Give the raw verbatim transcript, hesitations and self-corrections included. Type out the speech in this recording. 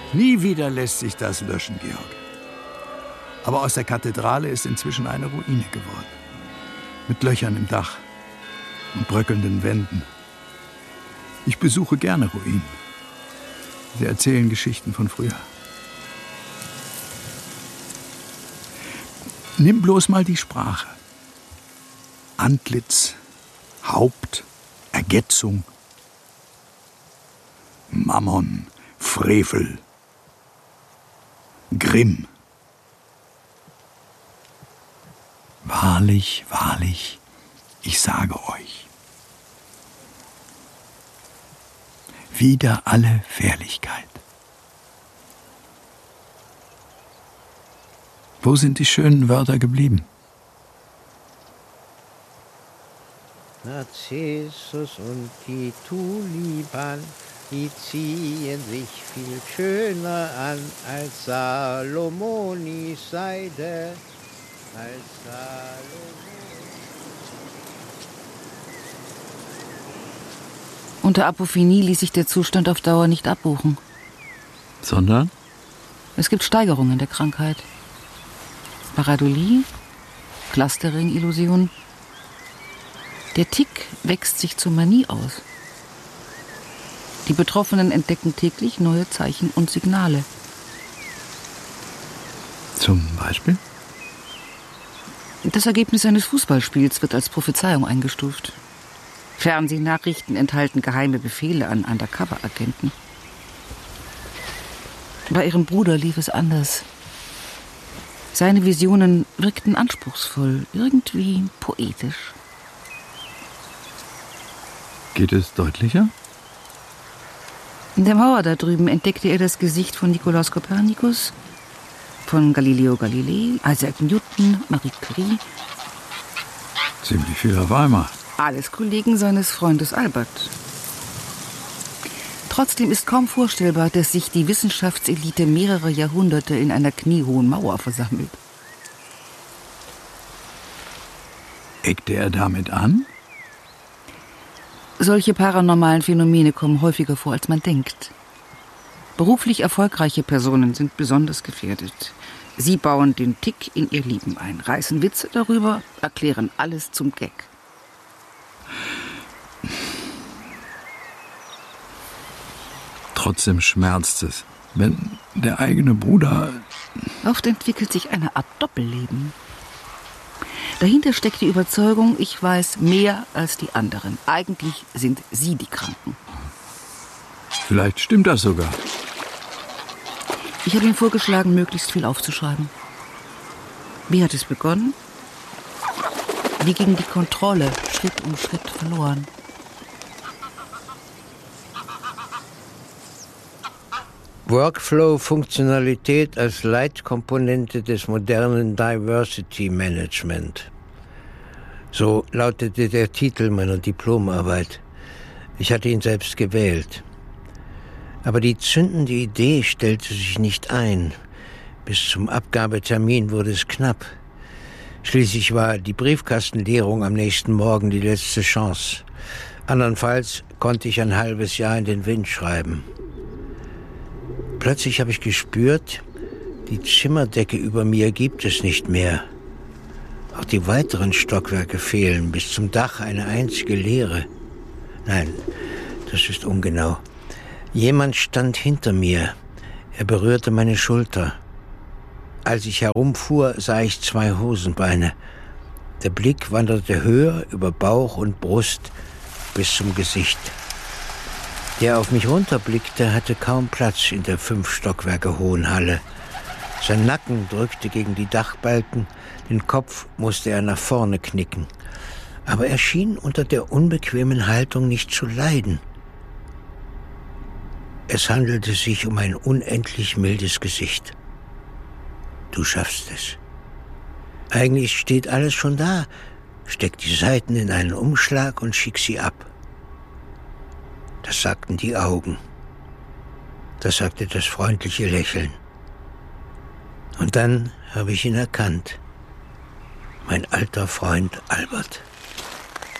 Nie wieder lässt sich das löschen, Georg. Aber aus der Kathedrale ist inzwischen eine Ruine geworden. Mit Löchern im Dach und bröckelnden Wänden. Ich besuche gerne Ruinen. Sie erzählen Geschichten von früher. Nimm bloß mal die Sprache. Antlitz, Haupt, Ergetzung, Mammon, Frevel, Grimm. Wahrlich, wahrlich, ich sage euch, wider alle Fährlichkeit. Wo sind die schönen Wörter geblieben? Narzissus und die Tulipan, die ziehen sich viel schöner an als Salomonis Seide. Als Salomon. Unter Apophenie ließ sich der Zustand auf Dauer nicht abbuchen. Sondern? Es gibt Steigerungen der Krankheit. Pareidolie, Clustering-Illusion. Der Tick wächst sich zur Manie aus. Die Betroffenen entdecken täglich neue Zeichen und Signale. Zum Beispiel? Das Ergebnis eines Fußballspiels wird als Prophezeiung eingestuft. Fernsehnachrichten enthalten geheime Befehle an Undercover-Agenten. Bei ihrem Bruder lief es anders. Seine Visionen wirkten anspruchsvoll, irgendwie poetisch. Geht es deutlicher? In der Mauer da drüben entdeckte er das Gesicht von Nikolaus Kopernikus, von Galileo Galilei, Isaac Newton, Marie Curie. Ziemlich viel auf einmal. Alles Kollegen seines Freundes Albert. Trotzdem ist kaum vorstellbar, dass sich die Wissenschaftselite mehrere Jahrhunderte in einer kniehohen Mauer versammelt. Eckte er damit an? Solche paranormalen Phänomene kommen häufiger vor, als man denkt. Beruflich erfolgreiche Personen sind besonders gefährdet. Sie bauen den Tick in ihr Leben ein, reißen Witze darüber, erklären alles zum Gag. Trotzdem schmerzt es, wenn der eigene Bruder... Oft entwickelt sich eine Art Doppelleben. Dahinter steckt die Überzeugung, ich weiß mehr als die anderen. Eigentlich sind sie die Kranken. Vielleicht stimmt das sogar. Ich habe ihm vorgeschlagen, möglichst viel aufzuschreiben. Wie hat es begonnen? Wie ging die Kontrolle Schritt um Schritt verloren? Workflow-Funktionalität als Leitkomponente des modernen Diversity Management. So lautete der Titel meiner Diplomarbeit. Ich hatte ihn selbst gewählt. Aber die zündende Idee stellte sich nicht ein. Bis zum Abgabetermin wurde es knapp. Schließlich war die Briefkastenleerung am nächsten Morgen die letzte Chance. Andernfalls konnte ich ein halbes Jahr in den Wind schreiben. Plötzlich habe ich gespürt, die Zimmerdecke über mir gibt es nicht mehr. Auch die weiteren Stockwerke fehlen, bis zum Dach eine einzige Leere. Nein, das ist ungenau. Jemand stand hinter mir. Er berührte meine Schulter. Als ich herumfuhr, sah ich zwei Hosenbeine. Der Blick wanderte höher über Bauch und Brust bis zum Gesicht. Der auf mich runterblickte, hatte kaum Platz in der fünf Stockwerke hohen Halle. Sein Nacken drückte gegen die Dachbalken, den Kopf musste er nach vorne knicken. Aber er schien unter der unbequemen Haltung nicht zu leiden. Es handelte sich um ein unendlich mildes Gesicht. Du schaffst es. Eigentlich steht alles schon da. Steck die Seiten in einen Umschlag und schick sie ab. Das sagten die Augen. Das sagte das freundliche Lächeln. Und dann habe ich ihn erkannt. Mein alter Freund Albert.